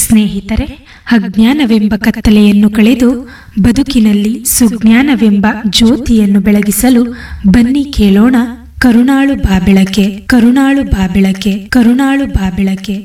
ಸ್ನೇಹಿತರೆ, ಅಜ್ಞಾನವೆಂಬ ಕತ್ತಲೆಯನ್ನು ಕಳೆದು ಬದುಕಿನಲ್ಲಿ ಸುಜ್ಞಾನವೆಂಬ ಜ್ಯೋತಿಯನ್ನು ಬೆಳಗಿಸಲು ಬನ್ನಿ ಕೇಳೋಣ ಕರುಣಾಳು ಬಾಬೆಳಕೆ, ಕರುಣಾಳು ಬಾಬೆಳಕೆ, ಕರುಣಾಳು ಬಾಬೆಳಕೆ.